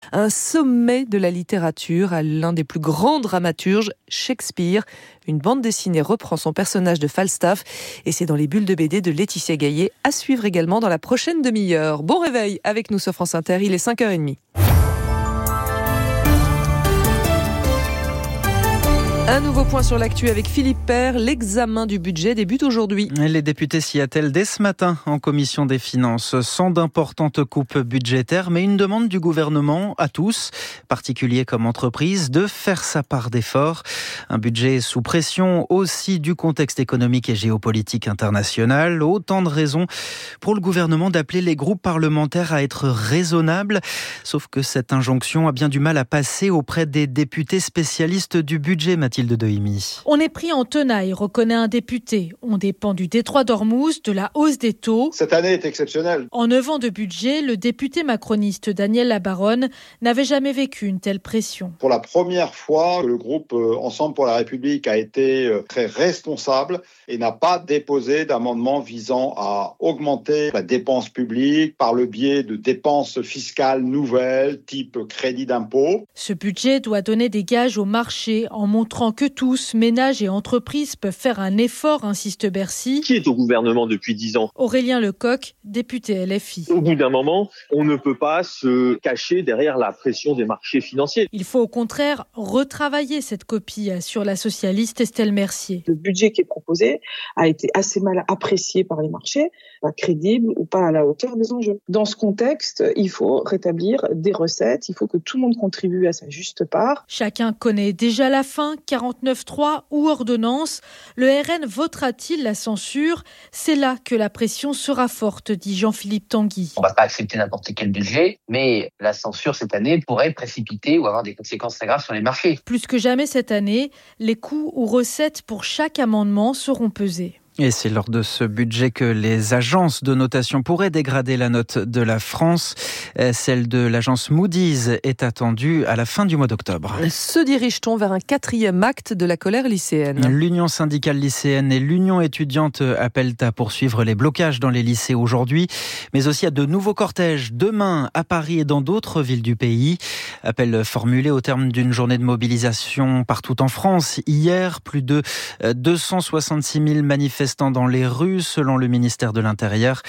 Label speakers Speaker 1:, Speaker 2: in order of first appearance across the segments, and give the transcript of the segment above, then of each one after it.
Speaker 1: Un sommet de la littérature à l'un des plus grands dramaturges, Shakespeare. Une bande dessinée reprend son personnage de Falstaff et c'est dans les bulles de BD de Laetitia Gaillet, à suivre également dans la prochaine demi-heure. Bon réveil avec nous sur France Inter, il est 5h30. Un nouveau point sur l'actu avec Philippe Père. L'examen du budget débute aujourd'hui.
Speaker 2: Les députés s'y attellent dès ce matin en commission des finances, sans d'importantes coupes budgétaires, mais une demande du gouvernement à tous, particuliers comme entreprises, de faire sa part d'efforts. Un budget sous pression aussi du contexte économique et géopolitique international. Autant de raisons pour le gouvernement d'appeler les groupes parlementaires à être raisonnables. Sauf que cette injonction a bien du mal à passer auprès des députés spécialistes du budget, Mathilde Dehimi.
Speaker 3: On est pris en tenaille, reconnaît un député. On dépend du détroit d'Ormuz, de la hausse des taux.
Speaker 4: Cette année est exceptionnelle.
Speaker 3: En 9 ans de budget, le député macroniste Daniel Labaronne n'avait jamais vécu une telle pression.
Speaker 4: Pour la première fois, le groupe Ensemble pour la République a été très responsable et n'a pas déposé d'amendement visant à augmenter la dépense publique par le biais de dépenses fiscales nouvelles, type crédit d'impôt.
Speaker 3: Ce budget doit donner des gages au marché en montrant que tous, ménages et entreprises, peuvent faire un effort, insiste Bercy.
Speaker 5: Qui est au gouvernement depuis 10 ans ?
Speaker 3: Aurélien Lecoq, député LFI.
Speaker 5: Au bout d'un moment, on ne peut pas se cacher derrière la pression des marchés financiers.
Speaker 3: Il faut au contraire retravailler cette copie, assure la socialiste Estelle Mercier.
Speaker 6: Le budget qui est proposé a été assez mal apprécié par les marchés, pas crédible ou pas à la hauteur des enjeux. Dans ce contexte, il faut rétablir des recettes, il faut que tout le monde contribue à sa juste part.
Speaker 3: Chacun connaît déjà la fin, 49.3 ou ordonnance. Le RN votera-t-il la censure ? C'est là que la pression sera forte, dit Jean-Philippe Tanguy.
Speaker 7: On ne va pas accepter n'importe quel budget, mais la censure cette année pourrait précipiter ou avoir des conséquences très graves sur les marchés.
Speaker 3: Plus que jamais cette année, les coûts ou recettes pour chaque amendement seront pesés.
Speaker 2: Et c'est lors de ce budget que les agences de notation pourraient dégrader la note de la France. Celle de l'agence Moody's est attendue à la fin du mois d'octobre.
Speaker 1: Se dirige-t-on vers un 4e acte de la colère lycéenne ?
Speaker 2: L'Union syndicale lycéenne et l'Union étudiante appellent à poursuivre les blocages dans les lycées aujourd'hui, mais aussi à de nouveaux cortèges demain à Paris et dans d'autres villes du pays. Appel formulé au terme d'une journée de mobilisation partout en France. Hier, plus de 266 000 manifestants dans les rues, selon le ministère de l'Intérieur,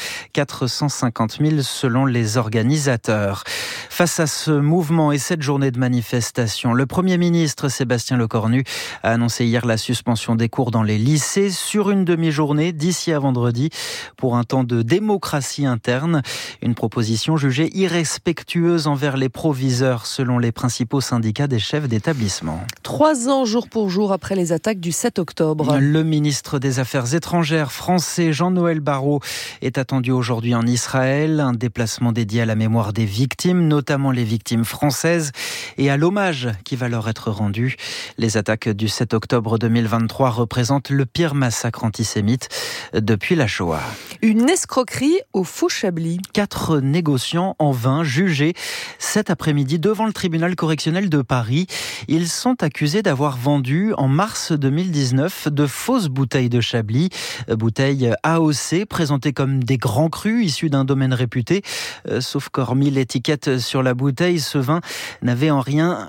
Speaker 2: 450 000 selon les organisateurs. Face à ce mouvement et cette journée de manifestation, le Premier ministre Sébastien Lecornu a annoncé hier la suspension des cours dans les lycées sur une demi-journée d'ici à vendredi pour un temps de démocratie interne. Une proposition jugée irrespectueuse envers les proviseurs selon les principaux syndicats des chefs d'établissement.
Speaker 1: 3 ans jour pour jour après les attaques du 7 octobre.
Speaker 2: Le ministre des Affaires étrangères français Jean-Noël Barrot est attendu aujourd'hui en Israël. Un déplacement dédié à la mémoire des victimes, notamment les victimes françaises, et à l'hommage qui va leur être rendu. Les attaques du 7 octobre 2023 représentent le pire massacre antisémite depuis la Shoah.
Speaker 1: Une escroquerie au Faux-Chablis.
Speaker 2: 4 négociants en vin jugés cet après-midi devant le tribunal correctionnel de Paris. Ils sont accusés d'avoir vendu en mars 2019 de fausses bouteilles de Chablis, bouteilles AOC présentées comme des grands crus issus d'un domaine réputé. Sauf qu'hormis l'étiquette sur la bouteille, ce vin n'avait rien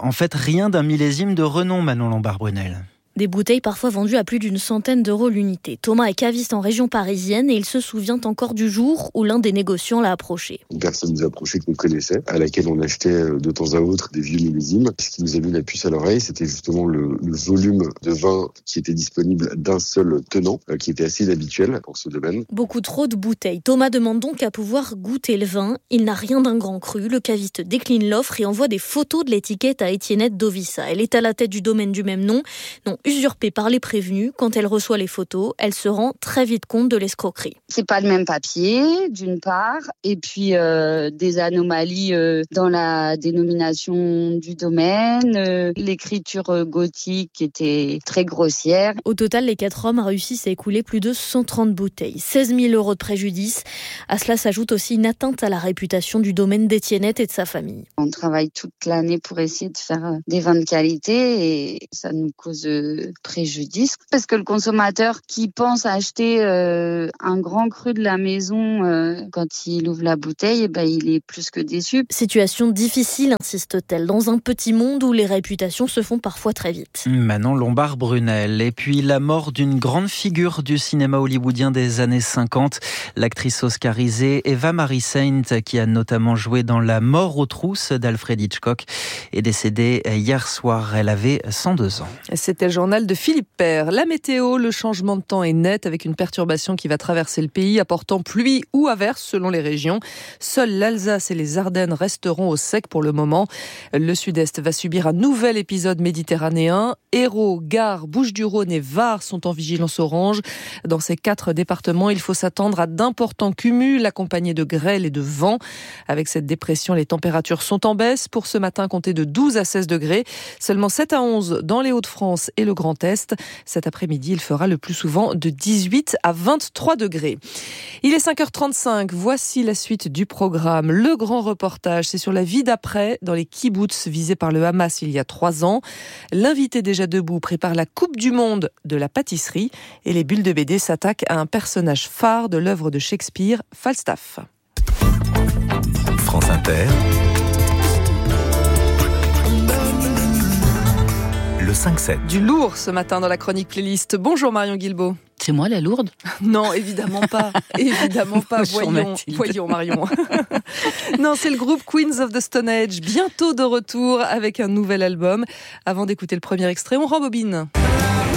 Speaker 2: d'un millésime de renom, Manon Lombard-Brunel.
Speaker 8: Des bouteilles parfois vendues à plus d'une centaine d'euros l'unité. Thomas est caviste en région parisienne et il se souvient encore du jour où l'un des négociants l'a approché.
Speaker 9: Une personne nous a approché qu'on connaissait, à laquelle on achetait de temps à autre des vieux millésimes. Ce qui nous a mis la puce à l'oreille, c'était justement le volume de vin qui était disponible d'un seul tenant, qui était assez inhabituel pour ce domaine.
Speaker 8: Beaucoup trop de bouteilles. Thomas demande donc à pouvoir goûter le vin. Il n'a rien d'un grand cru. Le caviste décline l'offre et envoie des photos de l'étiquette à Étiennette Dovissa. Elle est à la tête du domaine du même nom. Non, usurpée par les prévenus. Quand elle reçoit les photos, elle se rend très vite compte de l'escroquerie.
Speaker 10: C'est pas le même papier, d'une part, et puis des anomalies dans la dénomination du domaine. L'écriture gothique était très grossière.
Speaker 8: Au total, les 4 hommes réussissent à écouler plus de 130 bouteilles. 16 000 € de préjudice. À cela s'ajoute aussi une atteinte à la réputation du domaine d'Étiennette et de sa famille.
Speaker 10: On travaille toute l'année pour essayer de faire des vins de qualité et ça nous cause de préjudice. Parce que le consommateur qui pense acheter un grand cru de la maison, quand il ouvre la bouteille, il est plus que déçu.
Speaker 8: Situation difficile, insiste-t-elle, dans un petit monde où les réputations se font parfois très vite.
Speaker 2: Manon Lombard-Brunel. Et puis la mort d'une grande figure du cinéma hollywoodien des années 50, l'actrice oscarisée Eva Marie Saint, qui a notamment joué dans La mort aux trousses d'Alfred Hitchcock, est décédée hier soir. Elle avait 102 ans.
Speaker 1: C'était le journal de Philippe Père. La météo, le changement de temps est net avec une perturbation qui va traverser le pays, apportant pluie ou averse selon les régions. Seuls l'Alsace et les Ardennes resteront au sec pour le moment. Le sud-est va subir un nouvel épisode méditerranéen. Hérault, Gard, Bouches-du-Rhône et Var sont en vigilance orange. Dans ces 4 départements, il faut s'attendre à d'importants cumuls accompagnés de grêle et de vent. Avec cette dépression, les températures sont en baisse. Pour ce matin, comptez de 12 à 16 degrés. Seulement 7 à 11 dans les Hauts-de-France et le Grand Est. Cet après-midi, il fera le plus souvent de 18 à 23 degrés. Il est 5h35. Voici la suite du programme. Le grand reportage, c'est sur la vie d'après dans les kibboutz visés par le Hamas il y a 3 ans. L'invité déjà debout prépare la Coupe du Monde de la pâtisserie et les bulles de BD s'attaquent à un personnage phare de l'œuvre de Shakespeare, Falstaff.
Speaker 11: France Inter. Le 5-7.
Speaker 1: Du lourd ce matin dans la chronique playlist. Bonjour Marion Guilbault.
Speaker 12: C'est moi la lourde ?
Speaker 1: Non, évidemment pas. Évidemment pas. Voyons Marion. Non, c'est le groupe Queens of the Stone Age, bientôt de retour avec un nouvel album. Avant d'écouter le premier extrait, on rembobine.